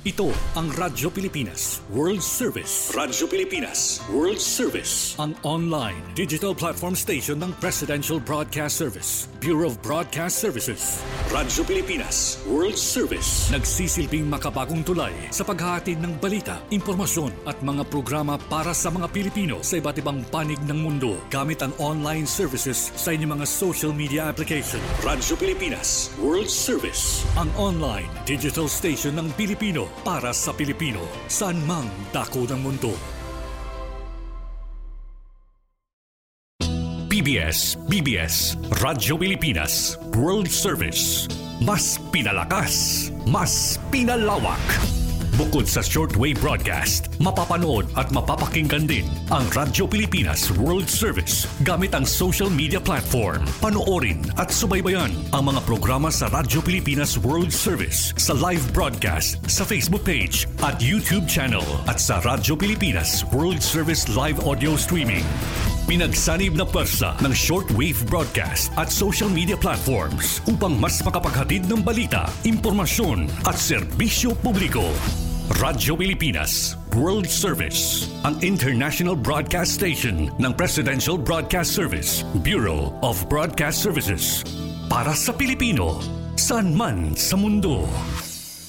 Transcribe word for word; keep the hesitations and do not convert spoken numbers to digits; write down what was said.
Ito ang Radyo Pilipinas World Service. Radyo Pilipinas World Service. Ang online digital platform station ng Presidential Broadcast Service, Bureau of Broadcast Services. Radyo Pilipinas World Service. Nagsisilbing makabagong tulay sa paghahatid ng balita, impormasyon at mga programa para sa mga Pilipino sa iba't ibang panig ng mundo gamit ang online services sa inyong mga social media application. Radyo Pilipinas World Service. Ang online digital station ng Pilipino para sa Pilipino, saan mang dako ng mundo. P B S, B B S, Radyo Pilipinas, World Service. Mas pinalakas, mas pinalawak. Bukod sa shortwave broadcast, mapapanood at mapapakinggan din ang Radyo Pilipinas World Service gamit ang social media platform. Panoorin at subaybayan ang mga programa sa Radyo Pilipinas World Service sa live broadcast sa Facebook page at YouTube channel at sa Radyo Pilipinas World Service live audio streaming. Pinagsanib na pwersa ng shortwave broadcast at social media platforms upang mas makapaghatid ng balita, impormasyon at serbisyo publiko. Radyo Pilipinas World Service, ang international broadcast station ng Presidential Broadcast Service, Bureau of Broadcast Services. Para sa Pilipino, saan man sa mundo.